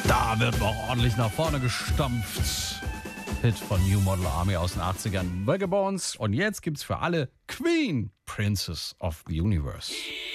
Da wird noch ordentlich nach vorne gestampft. Hit von New Model Army aus den 80ern. Vagabonds. Und jetzt gibt's für alle Queen, Princess of the Universe.